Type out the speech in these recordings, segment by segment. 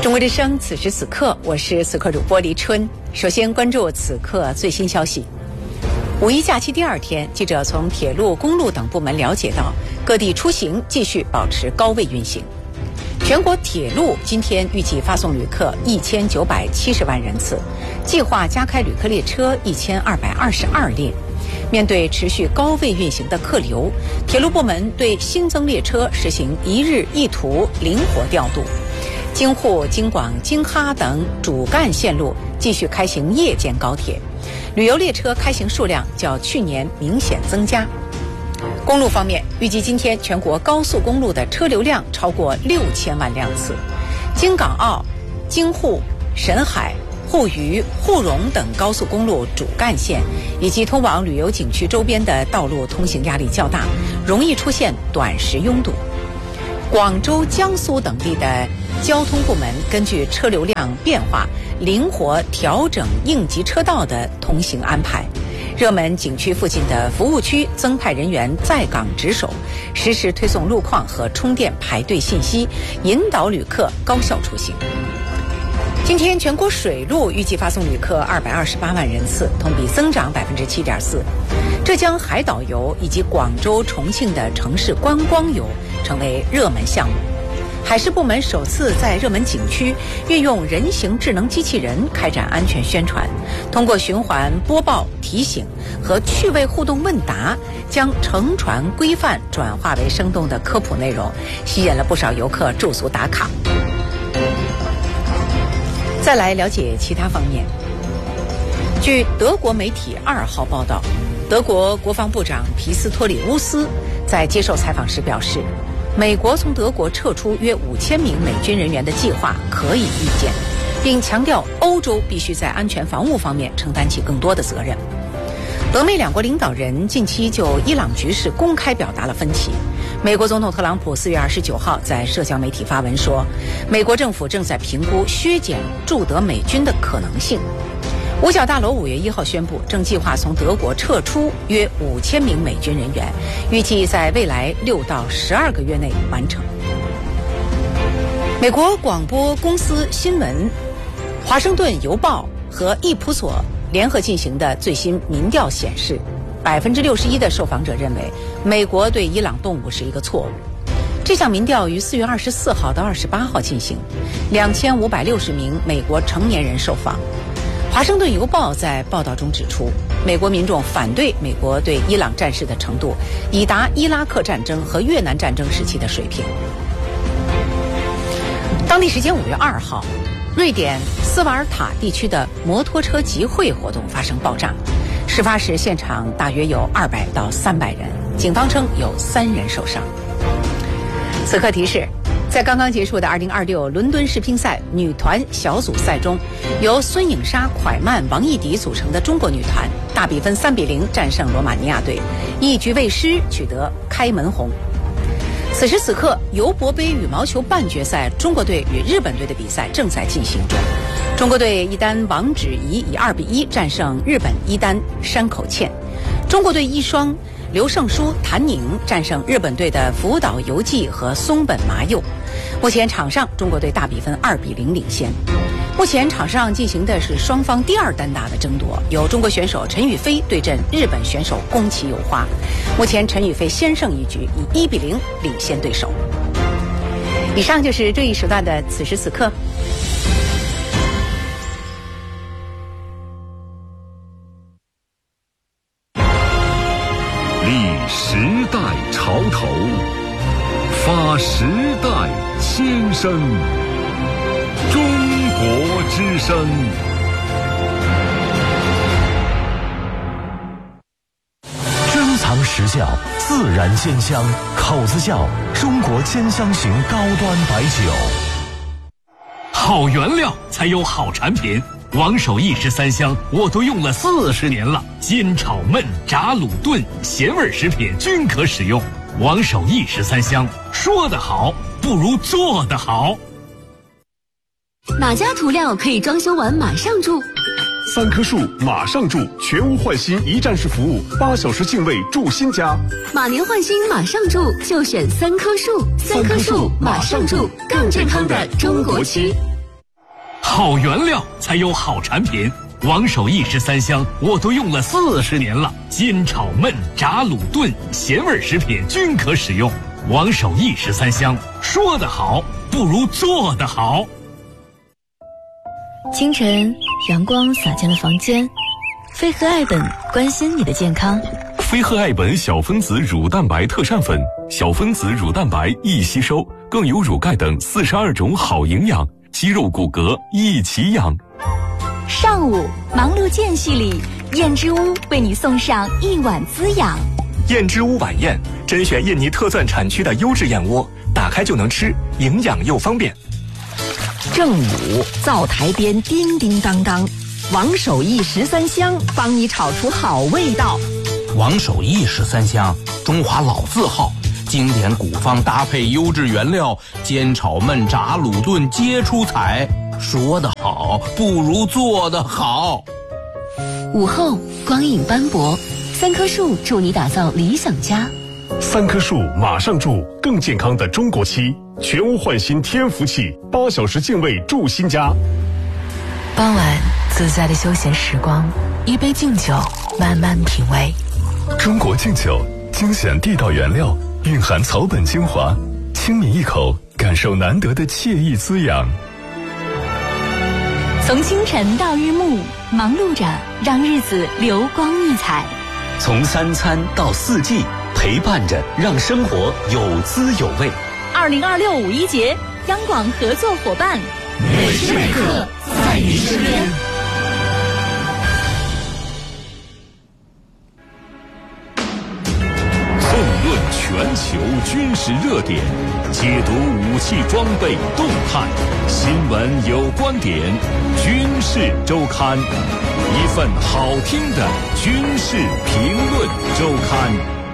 中国之声，此时此刻，我是此刻主播黎春。首先关注此刻最新消息。五一假期第二天，记者从铁路、公路等部门了解到，各地出行继续保持高位运行。全国铁路今天预计发送旅客1970万人次，计划加开旅客列车1222列。面对持续高位运行的客流，铁路部门对新增列车实行一日一途灵活调度。京沪、京广、京哈等主干线路继续开行夜间高铁，旅游列车开行数量较去年明显增加。公路方面，预计今天全国高速公路的车流量超过6000万辆次，京港澳、京沪、沈海、沪渝、沪蓉等高速公路主干线以及通往旅游景区周边的道路通行压力较大，容易出现短时拥堵。广州、江苏等地的交通部门根据车流量变化，灵活调整应急车道的通行安排。热门景区附近的服务区增派人员在岗值守，实时推送路况和充电排队信息，引导旅客高效出行。今天全国水路预计发送旅客228万人次，同比增长7.4%。浙江海岛游以及广州、重庆的城市观光游成为热门项目。海事部门首次在热门景区运用人形智能机器人开展安全宣传，通过循环播报、提醒和趣味互动问答，将乘船规范转化为生动的科普内容，吸引了不少游客驻足打卡。再来了解其他方面。据德国媒体2号报道，德国国防部长皮斯托里乌斯在接受采访时表示，美国从德国撤出约5000名美军人员的计划可以预见，并强调欧洲必须在安全防务方面承担起更多的责任。德美两国领导人近期就伊朗局势公开表达了分歧。美国总统特朗普4月29号在社交媒体发文说，美国政府正在评估削减驻德美军的可能性。五角大楼5月1号宣布，正计划从德国撤出约5000名美军人员，预计在未来6到12个月内完成。美国广播公司新闻、华盛顿邮报和易普所联合进行的最新民调显示，61%的受访者认为美国对伊朗动武是一个错误。这项民调于4月24号到28号进行，2560名美国成年人受访。华盛顿邮报在报道中指出，美国民众反对美国对伊朗战事的程度已达伊拉克战争和越南战争时期的水平。当地时间5月2号，瑞典斯瓦尔塔地区的摩托车集会活动发生爆炸，事发时现场大约有200到300人，警方称有3人受伤。此刻提示，在刚刚结束的2026伦敦世乒赛女团小组赛中，由孙颖莎、蒯曼、王艺迪组成的中国女团大比分3-0战胜罗马尼亚队，一局未失，取得开门红。此时此刻，尤伯杯羽毛球半决赛中国队与日本队的比赛正在进行中。中国队一单王芷怡以2-1战胜日本一单山口茜，中国队一双刘胜书、谭宁战胜日本队的福岛由纪和松本麻佑。目前场上中国队大比分2-0领先。目前场上进行的是双方第2单打的争夺，由中国选手陈雨菲对阵日本选手宫崎友花。目前陈雨菲先胜一局，以1-0领先对手。以上就是这一时段的此时此刻。 历时代潮头，发时代先声。中国之声。 珍藏实窖，自然鲜香，口子窖中国兼香型高端白酒。 好原料才有好产品。王守义13香我都用了40年了，煎炒焖炸卤炖咸味食品均可使用。王守义13香，说得好不如做得好。 哪家涂料可以装修完马上住 ？3棵树马上住，全屋换新一站式服务，8小时净位住新家。 马年换新马上住，就选3棵树。3棵树马上住，更健康的中国区。 好原料才有好产品。王守义13香我都用了40年了，煎炒焖炸卤炖咸味食品均可使用。王守义13香，说得好不如做得好。 清晨，阳光洒进了房间，飞鹤爱本关心你的健康。 飞鹤爱本小分子乳蛋白特膳粉，小分子乳蛋白易吸收，更有乳钙等42种好营养，肌肉骨骼一起养。 上午忙碌间隙里，燕之屋为你送上一碗滋养。 燕之屋晚宴甄选印尼特钻产区的优质燕窝，打开就能吃，营养又方便。 正午灶台边叮叮当当，王守义13香帮你炒出好味道。 王守义13香，中华老字号，经典古方搭配优质原料，煎炒焖炸卤炖皆出彩。说得好不如做得好。 午后光影斑驳，3棵树助你打造理想家。 3棵树马上住更健康的中国漆，全屋焕新添福气，8小时净味住新家。 傍晚自在的休闲时光，一杯敬酒慢慢品味。 中国敬酒精选地道原料，蕴含草本精华，轻抿一口，感受难得的惬意滋养。 从清晨到日暮，忙碌着让日子流光溢彩； 从3餐到4季，陪伴着让生活有滋有味。 2026五一节，央广合作伙伴， 每时每刻在您身边。纵论全球军事热点，解读武器装备动态，新闻有观点，军事周刊，一份好听的军事评论周刊。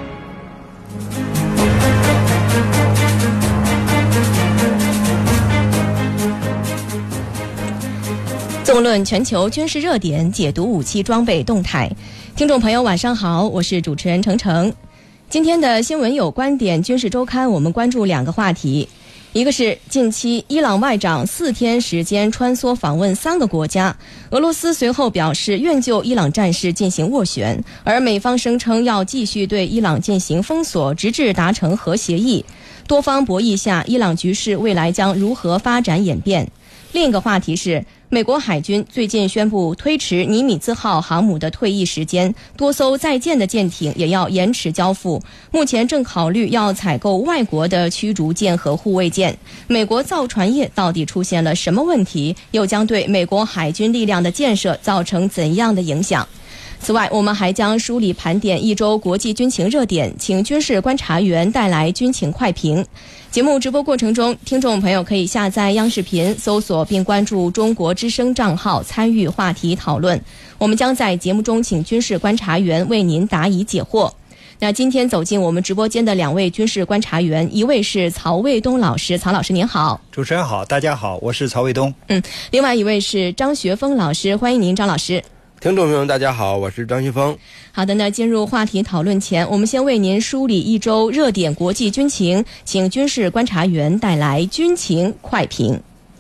纵论全球军事热点，解读武器装备动态。听众朋友晚上好，我是主持人程程。今天的新闻有观点军事周刊，我们关注2个话题。一个是近期伊朗外长4天时间穿梭访问3个国家，俄罗斯随后表示愿就伊朗战事进行斡旋，而美方声称要继续对伊朗进行封锁，直至达成核协议。多方博弈下，伊朗局势未来将如何发展演变？另一个话题是美国海军最近宣布推迟尼米兹号航母的退役时间，多艘在建的舰艇也要延迟交付，目前正考虑要采购外国的驱逐舰和护卫舰。美国造船业到底出现了什么问题，又将对美国海军力量的建设造成怎样的影响？此外，我们还将梳理盘点一周国际军情热点，请军事观察员带来军情快评。节目直播过程中，听众朋友可以下载央视频，搜索并关注中国之声账号，参与话题讨论。我们将在节目中请军事观察员为您答疑解惑。那今天走进我们直播间的2位军事观察员，一位是曹卫东老师，曹老师您好。 主持人好，大家好，我是曹卫东。 另外一位是张学峰老师，欢迎您，张老师。 听众朋友大家好，我是张学峰。 好的，那进入话题讨论前，我们先为您梳理一周热点国际军情，请军事观察员带来军情快评。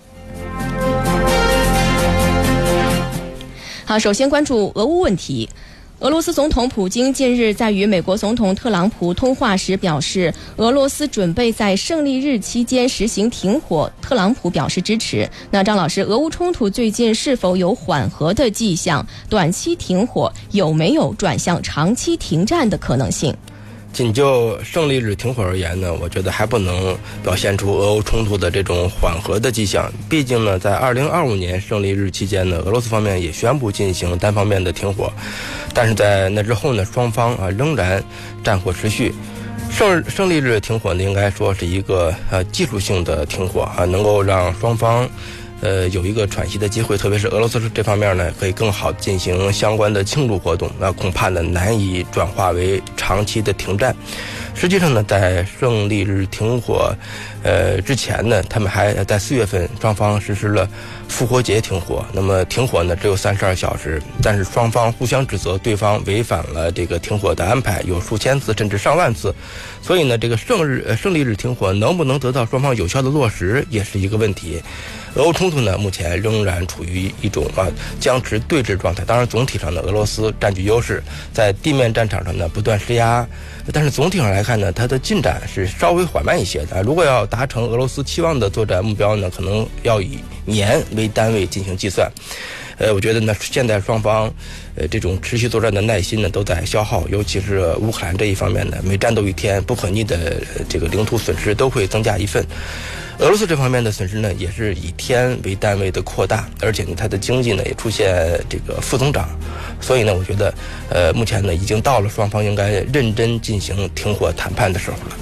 好，首先关注俄乌问题。俄罗斯总统普京近日在与美国总统特朗普通话时表示，俄罗斯准备在胜利日期间实行停火，特朗普表示支持。那张老师，俄乌冲突最近是否有缓和的迹象？短期停火有没有转向长期停战的可能性？ 仅就胜利日停火而言呢，我觉得还不能表现出俄乌冲突的这种缓和的迹象。毕竟呢，在2025年胜利日期间呢，俄罗斯方面也宣布进行单方面的停火，但是在那之后呢，双方仍然战火持续。胜利日停火呢，应该说是一个技术性的停火能够让双方有一个喘息的机会，特别是俄罗斯这方面呢，可以更好进行相关的庆祝活动，恐怕呢难以转化为长期的停战。实际上呢，在胜利日停火之前呢，他们还在4月份双方实施了复活节停火。那么停火呢只有32小时，但是双方互相指责对方违反了这个停火的安排，有数千次甚至上万次。所以呢，这个胜利日停火能不能得到双方有效的落实，也是一个问题。俄乌冲冲突呢，目前仍然处于一种僵持对峙状态。当然，总体上呢，俄罗斯占据优势，在地面战场上呢不断施压，但是总体上来看呢，它的进展是稍微缓慢一些的。如果要达成俄罗斯期望的作战目标呢，可能要以年为单位进行计算。我觉得呢，现在双方这种持续作战的耐心呢都在消耗，尤其是乌克兰这一方面呢，每战斗一天，不可逆的这个领土损失都会增加一份。俄罗斯这方面的损失呢，也是以天为单位的扩大，而且呢，它的经济呢也出现这个负增长，所以呢，我觉得目前呢已经到了双方应该认真进行停火谈判的时候了。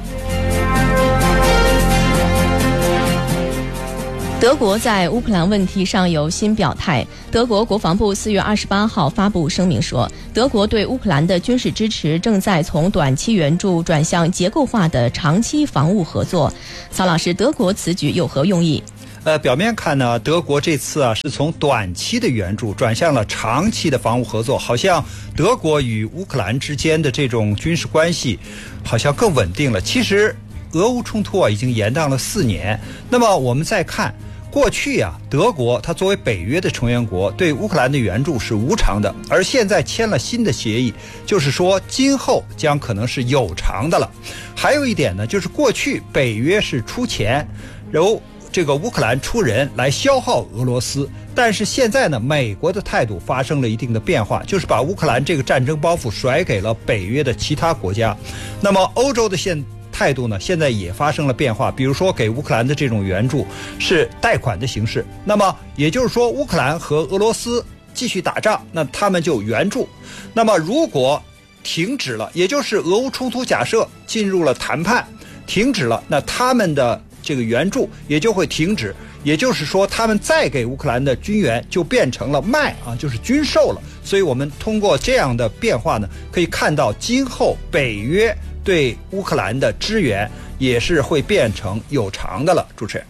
德国在乌克兰问题上有新表态。德国国防部4月28号发布声明说，德国对乌克兰的军事支持正在从短期援助转向结构化的长期防务合作。曹老师，德国此举有何用意？ 表面看呢，德国这次是从短期的援助转向了长期的防务合作，好像德国与乌克兰之间的这种军事关系好像更稳定了。其实俄乌冲突已经延宕了4年。那么我们再看过去德国它作为北约的成员国，对乌克兰的援助是无偿的，而现在签了新的协议，就是说今后将可能是有偿的了。还有一点呢，就是过去北约是出钱，由这个乌克兰出人来消耗俄罗斯，但是现在呢，美国的态度发生了一定的变化，就是把乌克兰这个战争包袱甩给了北约的其他国家。那么欧洲的态度呢，现在也发生了变化，比如说给乌克兰的这种援助是贷款的形式，那么也就是说乌克兰和俄罗斯继续打仗，那他们就援助。那么如果停止了，也就是俄乌冲突假设进入了谈判，停止了，那他们的这个援助也就会停止，也就是说他们再给乌克兰的军援就变成了卖就是军售了。所以我们通过这样的变化呢，可以看到今后北约对乌克兰的支援也是会变成有偿的了。主持人，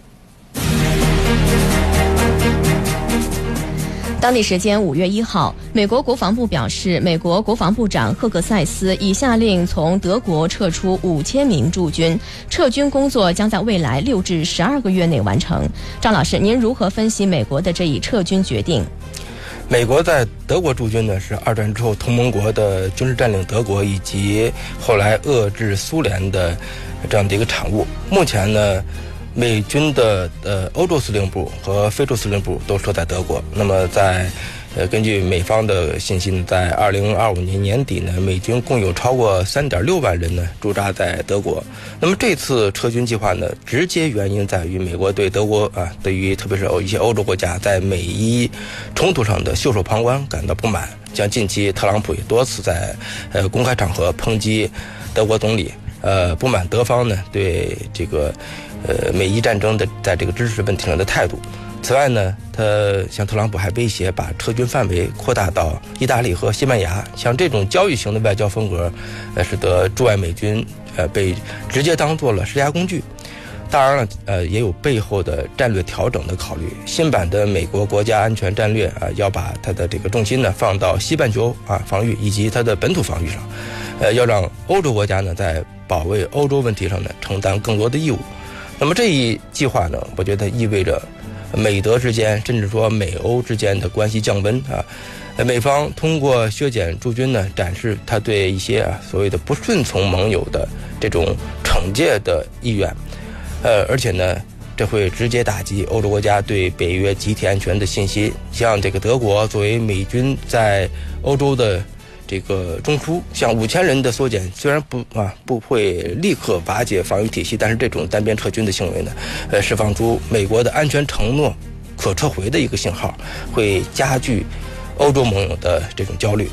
当地时间5月1号，美国国防部表示，美国国防部长赫格塞斯已下令从德国撤出5000名驻军，撤军工作将在未来6至12个月内完成。张老师，您如何分析美国的这一撤军决定？ 美国在德国驻军呢，是2战之后同盟国的军事占领德国以及后来遏制苏联的这样的一个产物。目前呢，美军的欧洲司令部和非洲司令部都设在德国。那么在根据美方的信息呢，在2025年年底呢，美军共有超过3.6万人呢驻扎在德国。那么这次撤军计划呢，直接原因在于美国对德国对于特别是一些欧洲国家在美伊冲突上的袖手旁观感到不满。像近期特朗普也多次在公开场合抨击德国总理，不满德方呢对这个美伊战争的在这个支持问题上的态度。此外呢，像特朗普还威胁把撤军范围扩大到意大利和西班牙。像这种交易型的外交风格，使得驻外美军被直接当作了施压工具。当然了，也有背后的战略调整的考虑。新版的美国国家安全战略要把它的这个重心呢放到西半球防御以及它的本土防御上，要让欧洲国家呢在保卫欧洲问题上呢承担更多的义务。那么这一计划呢，我觉得意味着美德之间，甚至说美欧之间的关系降温美方通过削减驻军呢，展示他对一些所谓的不顺从盟友的这种惩戒的意愿，而且呢，这会直接打击欧洲国家对北约集体安全的信心。像这个德国作为美军在欧洲的这个中枢，像5000人的缩减，虽然不会立刻瓦解防御体系，但是这种单边撤军的行为呢，释放出美国的安全承诺可撤回的一个信号，会加剧欧洲盟友的这种焦虑。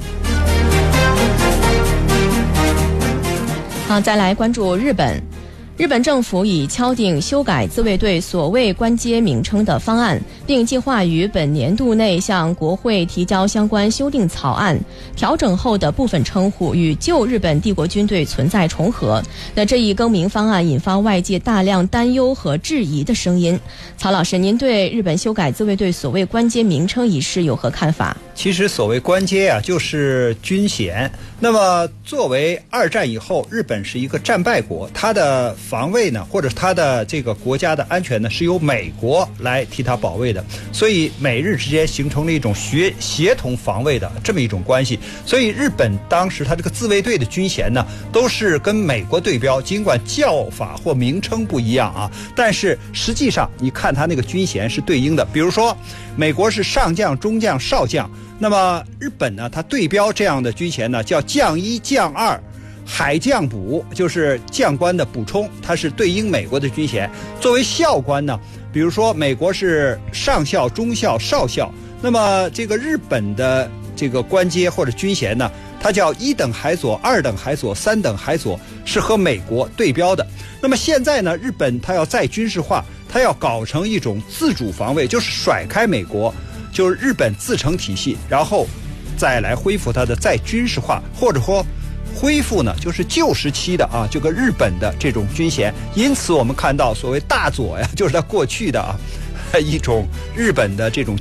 好，再来关注日本。日本政府已敲定修改自卫队所谓官阶名称的方案，并计划于本年度内向国会提交相关修订草案。调整后的部分称呼与旧日本帝国军队存在重合。那这一更名方案引发外界大量担忧和质疑的声音。曹老师，您对日本修改自卫队所谓官阶名称一事有何看法？ 其实所谓官阶就是军衔。那么作为2战以后日本是一个战败国，它的防卫呢，或者它的这个国家的安全呢，是由美国来替它保卫的，所以美日之间形成了一种协同防卫的这么一种关系。所以日本当时它这个自卫队的军衔呢，都是跟美国对标，尽管叫法或名称不一样啊，但是实际上你看它那个军衔是对应的。比如说美国是上将、中将、少将，那么日本呢，它对标这样的军衔呢，叫将一、将二。海将补就是将官的补充，它是对应美国的军衔。作为校官呢，比如说美国是上校、中校、少校，那么这个日本的这个官阶或者军衔呢，它叫1等海佐、2等海佐、3等海佐，是和美国对标的。那么现在呢，日本它要再军事化，它要搞成一种自主防卫，就是甩开美国，就是日本自成体系，然后再来恢复它的再军事化，或者说恢复呢，就是旧时期的啊，这个日本的这种军衔。因此我们看到所谓大佐呀，就是它过去的啊一种日本的这种